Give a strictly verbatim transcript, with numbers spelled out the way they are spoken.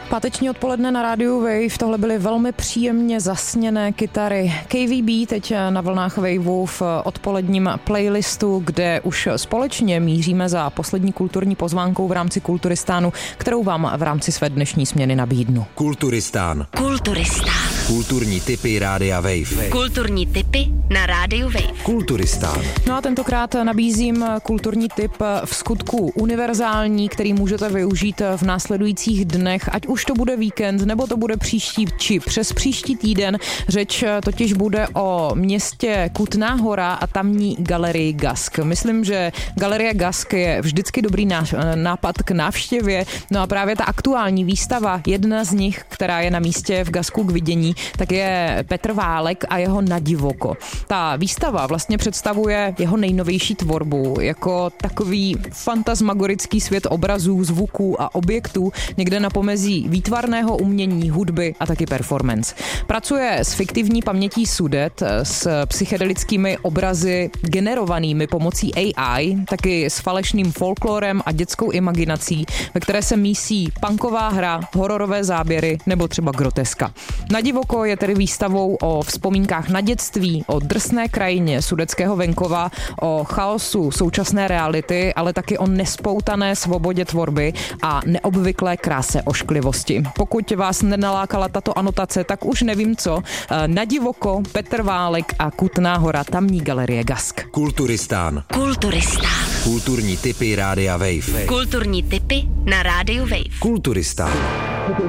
Páteční odpoledne na rádiu Wave, tohle byly velmi příjemně zasněné kytary K V B teď na vlnách Waveu v odpoledním playlistu, kde už společně míříme za poslední kulturní pozvánkou v rámci Kulturistánu, kterou vám v rámci své dnešní směny nabídnu. Kulturistán. Kulturistán. Kulturní tipy Rádia Wave. Kulturní tipy na rádiu Wave. Kulturistán. No a tentokrát nabízím kulturní tip v skutku univerzální, který můžete využít v následujících dnech, ať už to bude víkend, nebo to bude příští či přes příští týden. Řeč totiž bude o městě Kutná Hora a tamní galerii Gask. Myslím, že galerie Gask je vždycky dobrý nápad k návštěvě. No a právě ta aktuální výstava, jedna z nich, která je na místě v Gasku k vidění, tak je Petr Válek a jeho Nadivoko. Ta výstava vlastně představuje jeho nejnovější tvorbu jako takový fantasmagorický svět obrazů, zvuků a objektů, někde na pomezí výtvarného umění, hudby a taky performance. Pracuje s fiktivní pamětí Sudet, s psychedelickými obrazy generovanými pomocí A I, taky s falešným folklorem a dětskou imaginací, ve které se mísí punková hra, hororové záběry nebo třeba groteska. Nadivoko je tedy výstavou o vzpomínkách na dětství, o drsné krajině sudetského venkova, o chaosu současné reality, ale taky o nespoutané svobodě tvorby a neobvyklé kráse ošklivosti. Pokud vás nenalákala tato anotace, tak už nevím co. Nadivoko, Petr Válek a Kutná Hora, tamní galerie Gask. Kulturistán. Kulturistán. Kulturní tipy Rádia Wave. Kulturní tipy na rádiu Wave. Kulturistán.